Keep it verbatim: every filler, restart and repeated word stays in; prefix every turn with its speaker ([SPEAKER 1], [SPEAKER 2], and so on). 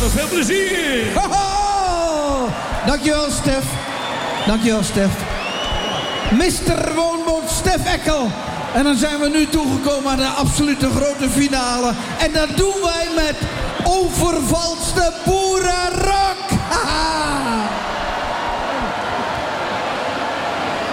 [SPEAKER 1] veel plezier.
[SPEAKER 2] Ho-ho! Dankjewel, Stef. Dankjewel, Stef. mister Woonbond, Stef Eckel. En dan zijn we nu toegekomen aan de absolute grote finale. En dat doen wij met Overvalste Boeren.